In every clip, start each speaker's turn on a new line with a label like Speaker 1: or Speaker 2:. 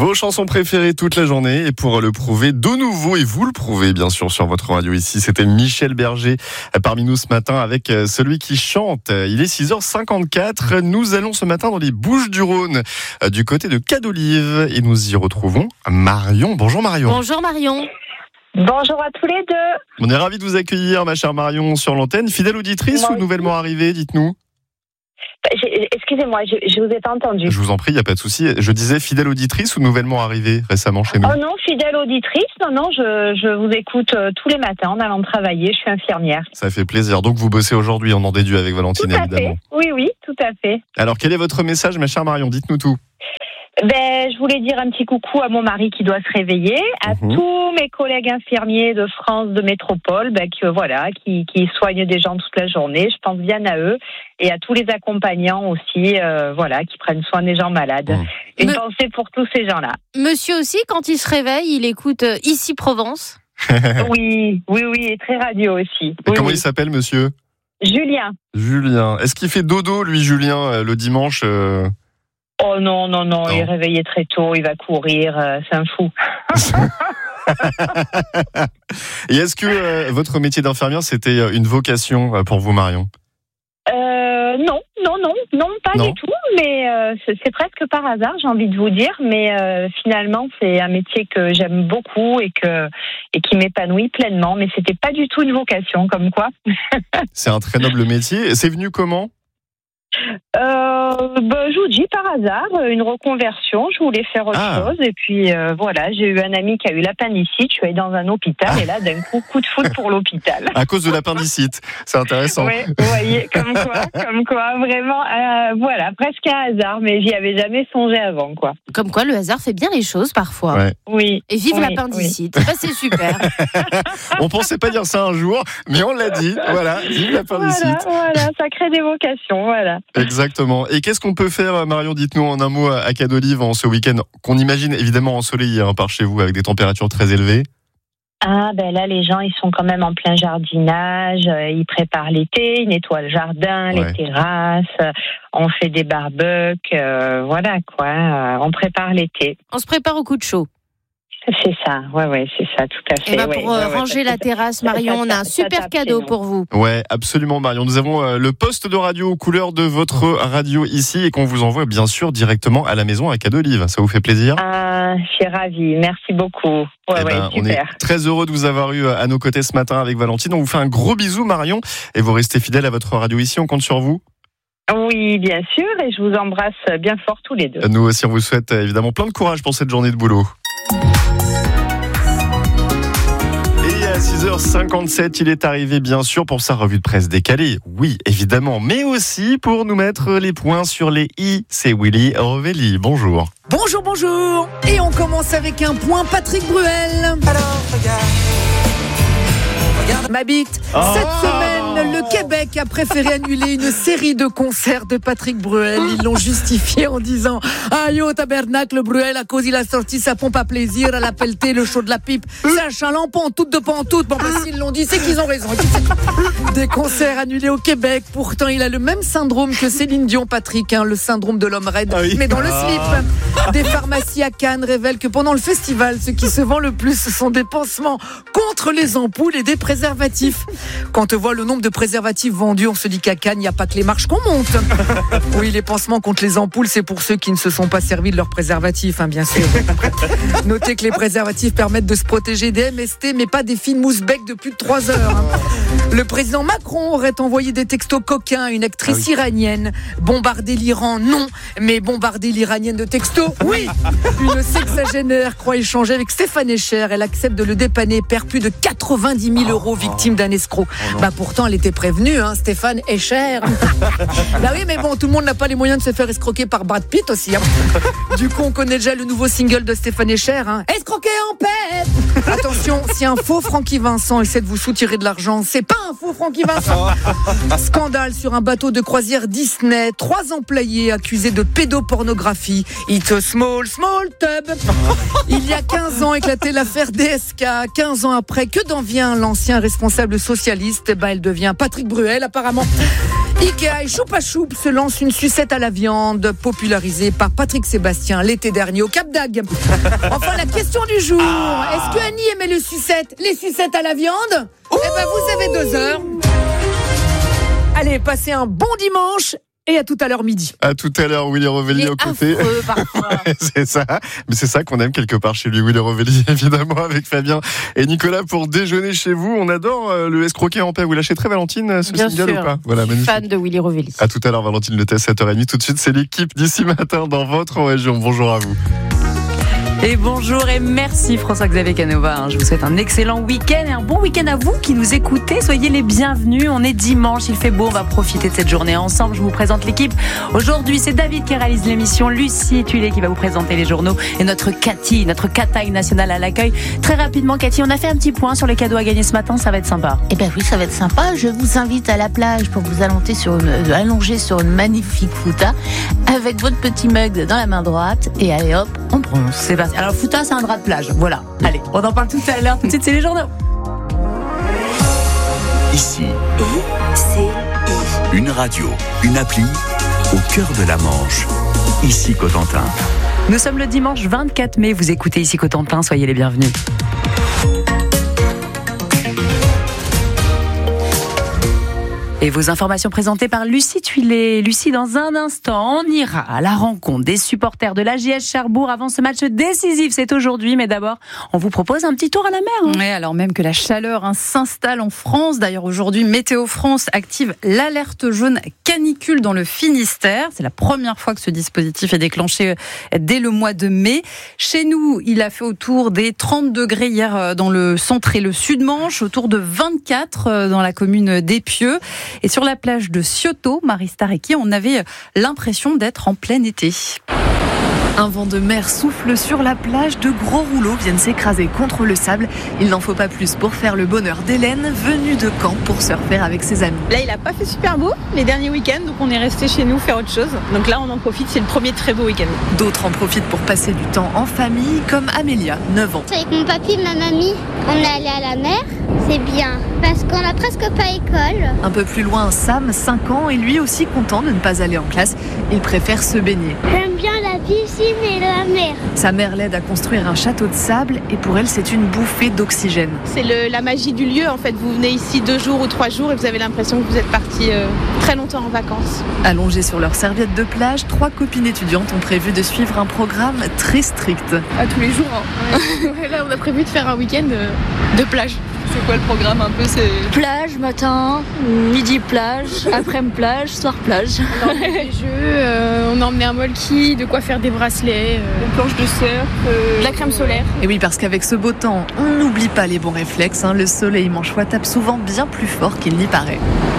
Speaker 1: Vos chansons préférées toute la journée. Et pour le prouver de nouveau, et vous le prouvez bien sûr sur votre radio ici, c'était Michel Berger parmi nous ce matin avec celui qui chante. Il est 6h54. Nous allons ce matin dans les Bouches-du-Rhône, du côté de Cadolive. Et nous y retrouvons Marion. Bonjour Marion.
Speaker 2: Bonjour Marion.
Speaker 3: Bonjour à tous les deux.
Speaker 1: On est ravis de vous accueillir, ma chère Marion, sur l'antenne. Fidèle auditrice ou nouvellement arrivée, dites-nous?
Speaker 3: Excusez-moi, je vous ai pas entendu.
Speaker 1: Je vous en prie, il n'y a pas de souci. Je disais fidèle auditrice ou nouvellement arrivée récemment chez nous?
Speaker 3: Oh non, fidèle auditrice. Non, je vous écoute tous les matins en allant travailler. Je suis infirmière.
Speaker 1: Ça fait plaisir. Donc vous bossez aujourd'hui, on en déduit avec Valentine,
Speaker 3: tout à
Speaker 1: évidemment.
Speaker 3: Fait. Oui, tout à fait.
Speaker 1: Alors quel est votre message, ma chère Marion? Dites-nous tout.
Speaker 3: Je voulais dire un petit coucou à mon mari qui doit se réveiller, à tous mes collègues infirmiers de France, de métropole, qui soignent des gens toute la journée. Je pense bien à eux et à tous les accompagnants aussi, qui prennent soin des gens malades. Une pensée pour tous ces gens-là.
Speaker 2: Monsieur aussi, quand il se réveille, il écoute Ici Provence.
Speaker 3: Oui, et très radio aussi.
Speaker 1: Et comment il s'appelle, monsieur?
Speaker 3: Julien.
Speaker 1: Julien. Est-ce qu'il fait dodo, lui, Julien, le dimanche
Speaker 3: Oh non, il est réveillé très tôt, il va courir, c'est un fou.
Speaker 1: Et est-ce que votre métier d'infirmière, c'était une vocation pour vous, Marion?
Speaker 3: Non, pas du tout, mais c'est presque par hasard, j'ai envie de vous dire, mais finalement, c'est un métier que j'aime beaucoup et qui m'épanouit pleinement, mais c'était pas du tout une vocation, comme quoi.
Speaker 1: C'est un très noble métier. C'est venu comment?
Speaker 3: Je vous dis par hasard, une reconversion, je voulais faire autre chose et puis j'ai eu un ami qui a eu l'appendicite, je suis allée dans un hôpital et là d'un coup de foudre pour l'hôpital.
Speaker 1: À cause de l'appendicite, c'est intéressant.
Speaker 3: Oui, vous voyez, comme quoi, vraiment, presque un hasard, mais j'y avais jamais songé avant, quoi.
Speaker 2: Comme quoi, le hasard fait bien les choses parfois.
Speaker 1: Ouais.
Speaker 3: Oui.
Speaker 2: Et vive l'appendicite, c'est super.
Speaker 1: On pensait pas dire ça un jour, mais on l'a dit, voilà, vive l'appendicite.
Speaker 3: Voilà, ça crée des vocations, voilà.
Speaker 1: Exactement. Et qu'est-ce qu'on peut faire, Marion, dites-nous en un mot, à Cadolive en ce week-end, qu'on imagine évidemment ensoleillé par chez vous, avec des températures très élevées?
Speaker 3: Là, les gens, ils sont quand même en plein jardinage, ils préparent l'été, ils nettoient le jardin, les terrasses, on fait des barbecues, on prépare l'été.
Speaker 2: On se prépare au coup de chaud.
Speaker 3: C'est ça, c'est ça, tout à fait.
Speaker 2: Et pour ranger la terrasse, Marion, on a un super cadeau pour vous.
Speaker 1: Ouais, absolument, Marion. Nous avons le poste de radio aux couleurs de votre radio ici et qu'on vous envoie bien sûr directement à la maison à Cadolive. Ça vous fait plaisir?
Speaker 3: Je suis ravie, merci beaucoup. Super.
Speaker 1: On est très heureux de vous avoir eu à nos côtés ce matin avec Valentine. On vous fait un gros bisou, Marion, et vous restez fidèle à votre radio ici. On compte sur vous.
Speaker 3: Oui, bien sûr, et je vous embrasse bien fort tous les deux.
Speaker 1: Nous aussi, on vous souhaite évidemment plein de courage pour cette journée de boulot. Et à 6h57, il est arrivé bien sûr pour sa revue de presse décalée. Oui, évidemment, mais aussi pour nous mettre les points sur les i. C'est Willy Rovelli. Bonjour.
Speaker 4: Bonjour. Et on commence avec un point Patrick Bruel. Alors, regarde ma bite. Cette semaine, le Québec a préféré annuler une série de concerts de Patrick Bruel. Ils l'ont justifié en disant aïe au tabernacle Bruel à cause il a sorti sa pompe à plaisir, à la pelletée, le show de la pipe. C'est un chaland pantoute de pantoute. Bon, s'ils l'ont dit, c'est qu'ils ont raison. Des concerts annulés au Québec. Pourtant, il a le même syndrome que Céline Dion, Patrick, le syndrome de l'homme raide, mais dans le slip. Des pharmacies à Cannes révèlent que pendant le festival, ce qui se vend le plus, ce sont des pansements contre les ampoules et des préservatifs. Quand on voit le nombre de préservatifs vendus, on se dit qu'à Cannes, il n'y a pas que les marches qu'on monte. Oui, les pansements contre les ampoules, c'est pour ceux qui ne se sont pas servis de leurs préservatifs, bien sûr. Notez que les préservatifs permettent de se protéger des MST, mais pas des fines mousses-bec de plus de 3 heures. Le président Macron aurait envoyé des textos coquins à une actrice iranienne. Bombarder l'Iran, non, mais bombarder l'iranienne de textos, oui. Une sexagénaire croit échanger avec Stéphane Echer. Elle accepte de le dépanner, perd plus de 90 000 euros victime d'un escroc. Pourtant, elle était prévenue, Stéphane Echer. Oui, mais bon, tout le monde n'a pas les moyens de se faire escroquer par Brad Pitt aussi. Du coup, on connaît déjà le nouveau single de Stéphane Echer. Escroquer en paix. Attention, si un faux Francky Vincent essaie de vous soutirer de l'argent, c'est pas un faux Francky Vincent. Scandale sur un bateau de croisière Disney. 3 employés accusés de pédopornographie. It's a small tub. Il y a 15 ans éclatait l'affaire DSK. 15 ans après, que devient l'ancien responsable socialiste? Elle devient Patrick Bruel, apparemment. Ikea et Choupa Choup se lancent une sucette à la viande popularisée par Patrick Sébastien l'été dernier au Cap d'Agde. Enfin, la question du jour. Est-ce que Annie aimait les sucettes à la viande? Eh ben, vous avez 2 heures. Allez, passez un bon dimanche. Et à tout à l'heure midi.
Speaker 1: À tout à l'heure, Willy Rovelli aux côtés. C'est ça. Mais c'est ça qu'on aime quelque part chez lui, Willy Rovelli, évidemment, avec Fabien et Nicolas pour déjeuner chez vous. On adore le escroquet en paix. Vous l'achèterez, Valentine, ce
Speaker 2: Bien
Speaker 1: single
Speaker 2: sûr.
Speaker 1: ou pas? Voilà, magnifique.
Speaker 2: Fan de Willy Rovelli.
Speaker 1: À tout à l'heure, Valentine Le Test, 7h30. Tout de suite, c'est l'équipe d'ici matin dans votre région. Bonjour à vous.
Speaker 5: Et bonjour et merci François-Xavier Canova. Je vous souhaite un excellent week-end et un bon week-end à vous qui nous écoutez. Soyez les bienvenus. On est dimanche, il fait beau, on va profiter de cette journée ensemble. Je vous présente l'équipe. Aujourd'hui, c'est David qui réalise l'émission, Lucie Tulé qui va vous présenter les journaux et notre Cathy, notre cataille nationale à l'accueil. Très rapidement, Cathy, on a fait un petit point sur les cadeaux à gagner ce matin. Ça va être sympa.
Speaker 2: Eh bien oui, ça va être sympa. Je vous invite à la plage pour vous allonger sur une magnifique fouta avec votre petit mug dans la main droite et allez hop, on bronze.
Speaker 5: C'est parti. Alors, fouta, c'est un drap de plage. Voilà. Allez, on en parle tout à l'heure. Tout de suite, c'est les journaux.
Speaker 6: Ici, une radio, une appli au cœur de la Manche. Ici Cotentin.
Speaker 5: Nous sommes le dimanche 24 mai. Vous écoutez Ici Cotentin. Soyez les bienvenus. Et vos informations présentées par Lucie Tulé. Lucie, dans un instant, on ira à la rencontre des supporters de l'AJS Cherbourg avant ce match décisif. C'est aujourd'hui, mais d'abord, on vous propose un petit tour à la mer.
Speaker 7: Oui, alors même que la chaleur s'installe en France. D'ailleurs, aujourd'hui, Météo France active l'alerte jaune canicule dans le Finistère. C'est la première fois que ce dispositif est déclenché dès le mois de mai. Chez nous, il a fait autour des 30 degrés hier dans le centre et le sud-Manche, autour de 24 dans la commune d'Épieux. Et sur la plage de Cioto, Marie Stareki, on avait l'impression d'être en plein été.
Speaker 8: Un vent de mer souffle sur la plage, de gros rouleaux viennent s'écraser contre le sable. Il n'en faut pas plus pour faire le bonheur d'Hélène, venue de Caen pour surfer avec ses amis.
Speaker 9: Là, il n'a pas fait super beau les derniers week-ends, donc on est resté chez nous faire autre chose. Donc là, on en profite, c'est le premier très beau week-end.
Speaker 8: D'autres en profitent pour passer du temps en famille, comme Amélia, 9 ans.
Speaker 10: Avec mon papy et ma mamie, on est allé à la mer, c'est bien, parce qu'on n'a presque pas école.
Speaker 8: Un peu plus loin, Sam, 5 ans, est lui aussi content de ne pas aller en classe. Il préfère se baigner.
Speaker 10: J'aime bien la piscine et la mer.
Speaker 8: Sa mère l'aide à construire un château de sable et pour elle, c'est une bouffée d'oxygène.
Speaker 9: C'est la magie du lieu, en fait. Vous venez ici 2 jours ou 3 jours et vous avez l'impression que vous êtes parti très longtemps en vacances.
Speaker 8: Allongées sur leur serviette de plage, 3 copines étudiantes ont prévu de suivre un programme très strict.
Speaker 9: À tous les jours. Hein. Ouais. Là, on a prévu de faire un week-end de plage. C'est quoi le programme un peu?
Speaker 11: Plage, matin, midi plage, après-midi plage, soir plage.
Speaker 9: On a emmené des jeux, on a emmené un molki, de quoi faire des bracelets, une planche de surf, de la crème solaire.
Speaker 8: Et oui, parce qu'avec ce beau temps, on n'oublie pas les bons réflexes. Le soleil manchois tape souvent bien plus fort qu'il n'y paraît.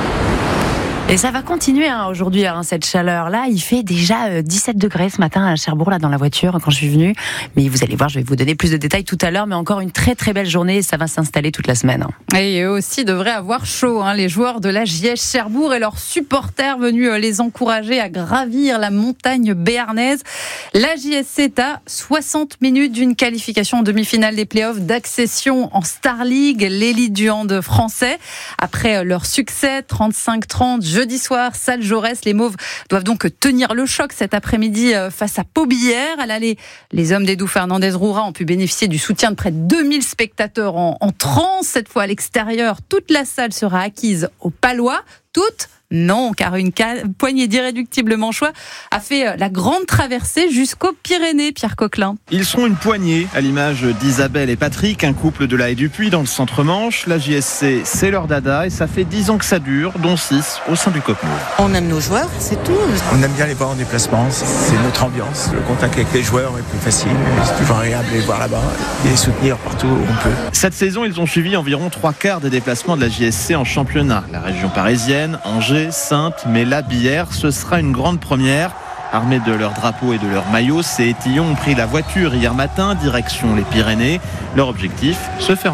Speaker 5: Et ça va continuer aujourd'hui, cette chaleur-là. Il fait déjà 17 degrés ce matin à Cherbourg, là, dans la voiture, quand je suis venue. Mais vous allez voir, je vais vous donner plus de détails tout à l'heure. Mais encore une très très belle journée et ça va s'installer toute la semaine.
Speaker 7: Et eux aussi devraient avoir chaud. Les joueurs de l'AJS Cherbourg et leurs supporters venus les encourager à gravir la montagne béarnaise. L'AJS est à 60 minutes d'une qualification en demi-finale des playoffs d'accession en Star League, l'élite du hand français. Après leur succès, 35-30, jeudi soir, salle Jaurès, les Mauves doivent donc tenir le choc cet après-midi face à Paubillère. À l'aller, les hommes d'Edu Fernandez-Roura ont pu bénéficier du soutien de près de 2000 spectateurs en transe. Cette fois à l'extérieur, toute la salle sera acquise aux Palois. Toute? Non, car une poignée d'irréductibles manchois a fait la grande traversée jusqu'aux Pyrénées, Pierre Coquelin.
Speaker 12: Ils sont une poignée, à l'image d'Isabelle et Patrick, un couple de La Haye-du-Puy dans le centre-Manche. La JSC, c'est leur dada et ça fait 10 ans que ça dure, dont 6 au sein du COP Mauve.
Speaker 13: On aime nos joueurs, c'est tout.
Speaker 14: On aime bien les voir en déplacement, c'est notre ambiance. Le contact avec les joueurs est plus facile, c'est toujours agréable de les voir là-bas et les soutenir partout où on peut.
Speaker 12: Cette saison, ils ont suivi environ 3/4 des déplacements de la JSC en championnat. La région parisienne, Angers, Saintes, mais la Bière, ce sera une grande première. Armés de leurs drapeaux et de leurs maillots, ces étillons ont pris la voiture hier matin, direction les Pyrénées. Leur objectif, se faire entendre.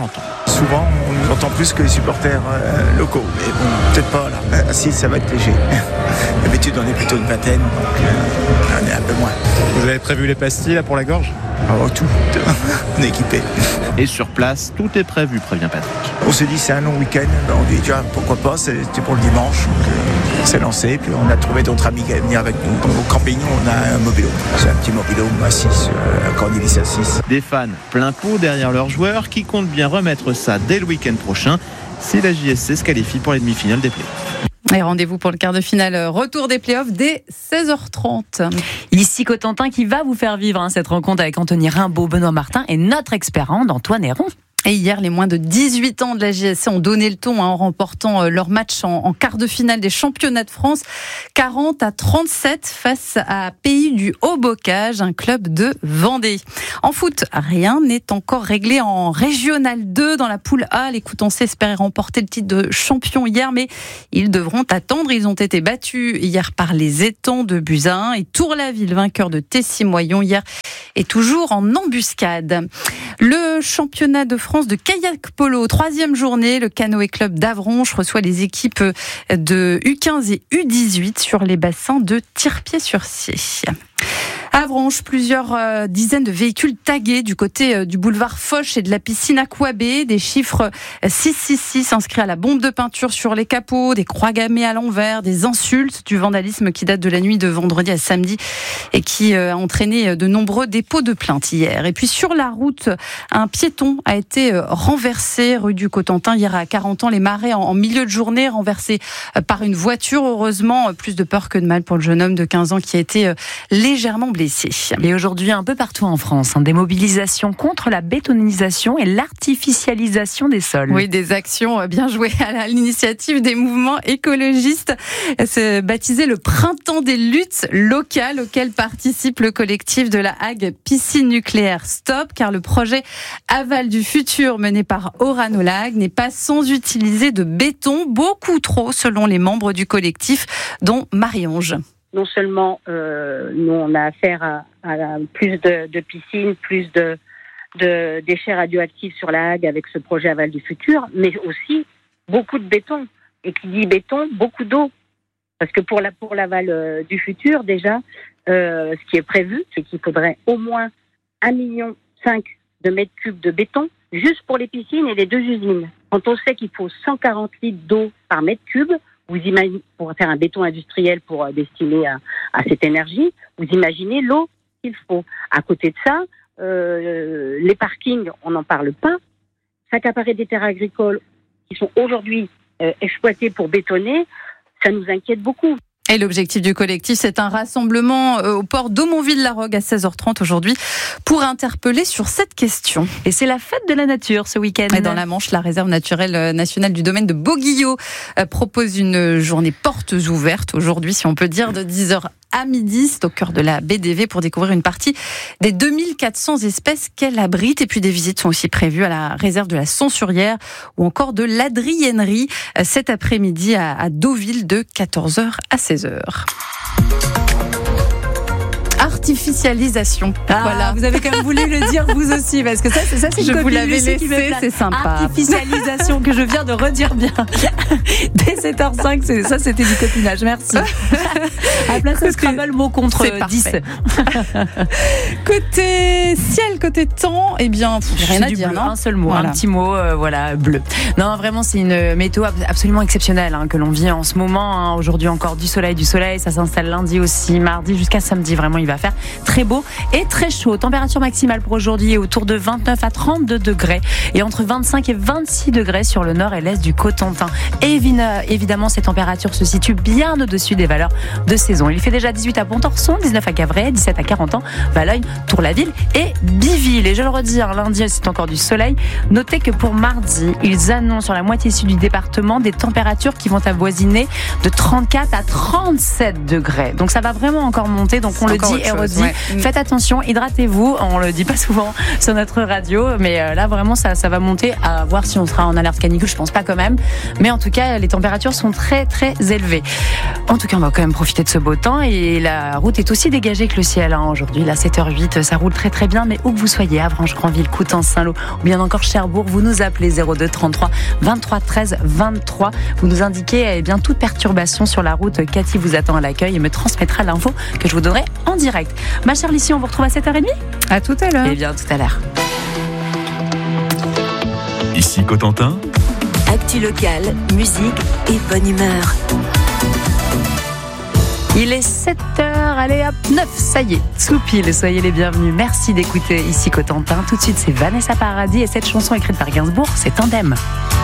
Speaker 14: Souvent, on nous entend plus que les supporters locaux. Mais bon, peut-être pas là. Si, ça va être léger. D'habitude, on est plutôt une vingtaine, donc on est un peu moins.
Speaker 12: Vous avez prévu les pastilles là pour la gorge ?
Speaker 14: Oh, tout. On est équipé.
Speaker 12: Et sur place, tout est prévu, prévient Patrick.
Speaker 14: On s'est dit c'est un long week-end, on dit déjà pourquoi pas, c'était pour le dimanche, donc on s'est lancé, puis on a trouvé d'autres amis qui allaient venir avec nous. Au camping, on a un mobilo, c'est un petit mobilo à 6, un Cornelis à 6.
Speaker 12: Des fans plein pot derrière leurs joueurs qui comptent bien remettre ça dès le week-end prochain si la JSC se qualifie pour les demi-finales des playoffs.
Speaker 7: Et rendez-vous pour le quart de finale retour des playoffs dès 16h30.
Speaker 5: Ici Cotentin qui va vous faire vivre cette rencontre avec Anthony Rimbaud, Benoît Martin et notre expert Antoine Héron.
Speaker 7: Et hier, les moins de 18 ans de la JSC ont donné le ton en remportant leur match en quart de finale des championnats de France, 40-37 face à Pays du Haut-Bocage, un club de Vendée. En foot, rien n'est encore réglé en Régional 2 dans la poule A. Les Coutançais espéraient remporter le titre de champion hier, mais ils devront attendre. Ils ont été battus hier par les Étangs de Buzyn et Tour-la-Ville, vainqueur de Tessy-Moyon hier, est toujours en embuscade. Le championnat de France de kayak polo, 3e journée, le Canoë Club d'Avranches reçoit les équipes de U15 et U18 sur les bassins de Tirpier-sur-Cier. À Avranches, plusieurs dizaines de véhicules tagués du côté du boulevard Foch et de la piscine Aquabé. Des chiffres 666 inscrits à la bombe de peinture sur les capots, des croix gammées à l'envers, des insultes, du vandalisme qui date de la nuit de vendredi à samedi et qui a entraîné de nombreux dépôts de plaintes hier. Et puis sur la route, un piéton a été renversé rue du Cotentin hier à 40 ans. Les Marais en milieu de journée, renversé par une voiture. Heureusement, plus de peur que de mal pour le jeune homme de 15 ans qui a été légèrement blessé.
Speaker 5: Et aujourd'hui, un peu partout en France, des mobilisations contre la bétonisation et l'artificialisation des sols.
Speaker 7: Oui, des actions bien jouées à l'initiative des mouvements écologistes. C'est baptisé le Printemps des luttes locales auquel participe le collectif de la Hague Piscine Nucléaire Stop, car le projet Aval du futur mené par Orano-Lag n'est pas sans utiliser de béton, beaucoup trop selon les membres du collectif, dont Marie-Ange.
Speaker 13: Non seulement nous on a affaire à plus de piscines, plus de déchets radioactifs sur la Hague avec ce projet Aval du futur, mais aussi beaucoup de béton. Et qui dit béton, beaucoup d'eau. Parce que pour l'aval du futur, déjà, ce qui est prévu, c'est qu'il faudrait au moins 1,5 million de mètres cubes de béton juste pour les piscines et les 2 usines. Quand on sait qu'il faut 140 litres d'eau par mètre cube, vous imaginez, pour faire un béton industriel pour destiner à cette énergie, vous imaginez l'eau qu'il faut. À côté de ça, les parkings, on n'en parle pas. 5 appareils des terres agricoles qui sont aujourd'hui exploités pour bétonner, ça nous inquiète beaucoup.
Speaker 7: Et l'objectif du collectif, c'est un rassemblement au port d'Aumonville-la-Rogue à 16h30 aujourd'hui pour interpeller sur cette question.
Speaker 5: Et c'est la fête de la nature ce week-end.
Speaker 7: Et dans la Manche, la réserve naturelle nationale du domaine de Boguillot propose une journée portes ouvertes aujourd'hui, si on peut dire, de 10h à midi. C'est au cœur de la BDV pour découvrir une partie des 2400 espèces qu'elle abrite. Et puis des visites sont aussi prévues à la réserve de la Censurière ou encore de l'Adriennerie cet après-midi à Deauville de 14h à 16h. Artificialisation.
Speaker 5: Voilà. Vous avez quand même voulu le dire vous aussi, parce que ça c'est
Speaker 7: je
Speaker 5: une
Speaker 7: vous l'avais
Speaker 5: laissé,
Speaker 7: c'est sympa.
Speaker 5: Artificialisation que je viens de redire bien. Dès 7h05, ça c'était du copinage. Merci. À la place de Scrabble, mot contre 10.
Speaker 7: Côté ciel, côté temps, eh bien, rien à dire,
Speaker 5: bleu,
Speaker 7: non ?
Speaker 5: Un seul mot,
Speaker 7: voilà.
Speaker 5: Un petit mot, bleu. Non, vraiment, c'est une météo absolument exceptionnelle que l'on vit en ce moment. Aujourd'hui encore du soleil, ça s'installe lundi aussi, mardi jusqu'à samedi. Vraiment, il va faire très beau et très chaud. Température maximale pour aujourd'hui est autour de 29 à 32 degrés et entre 25 et 26 degrés sur le nord et l'est du Cotentin. Et évidemment, ces températures se situent bien au-dessus des valeurs de saison. Il fait déjà 18 à Pontorson, 19 à Cavray, 17 à 40 ans, Valognes, Tour-la-Ville et Biville. Et je le redis, lundi, c'est encore du soleil. Notez que pour mardi, ils annoncent sur la moitié sud du département des températures qui vont avoisiner de 34 à 37 degrés. Donc ça va vraiment encore monter. Donc on le dit et redit. Ouais. Faites attention, hydratez-vous. On le dit pas souvent sur notre radio, mais là vraiment ça va monter. À voir si on sera en alerte canicule. Je pense pas quand même. Mais en tout tout cas, les températures sont très très élevées. En tout cas, on va quand même profiter de ce beau temps et la route est aussi dégagée que le ciel. Aujourd'hui, là, 7h08, ça roule très très bien. Mais où que vous soyez, Avranches, Granville, Coutances, Saint-Lô ou bien encore Cherbourg, vous nous appelez 02 33 23 13 23. Vous nous indiquez toute perturbation sur la route. Cathy vous attend à l'accueil et me transmettra l'info que je vous donnerai en direct. Ma chère Lucie, on vous retrouve à 7h30 ?
Speaker 7: À tout à l'heure.
Speaker 5: Eh bien, tout à l'heure.
Speaker 6: Ici Cotentin.
Speaker 15: Actu locale, musique et bonne humeur.
Speaker 5: Il est 7h, allez hop, 9, ça y est, sous pile, soyez les bienvenus. Merci d'écouter Ici Cotentin. Tout de suite, c'est Vanessa Paradis et cette chanson écrite par Gainsbourg, c'est Tandem.